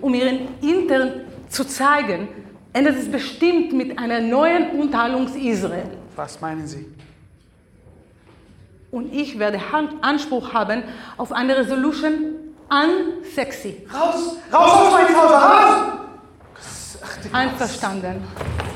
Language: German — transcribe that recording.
um ihren Intern zu zeigen, endet es bestimmt mit einer neuen Unterhaltung Israel. Was meinen Sie? Und ich werde Anspruch haben auf eine Resolution unsexy. Raus! Raus aus meinem Haus! Raus! Einverstanden.